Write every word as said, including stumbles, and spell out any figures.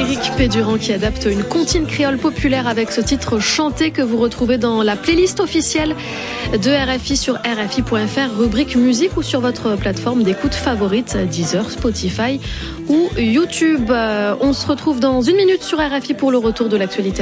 Éric Pédurand qui adapte une comptine créole populaire avec ce titre chanté que vous retrouvez dans la playlist officielle de R F I sur R F I point F R, rubrique musique ou sur votre plateforme d'écoute favorite, Deezer, Spotify ou YouTube. On se retrouve dans une minute sur R F I pour le retour de l'actualité.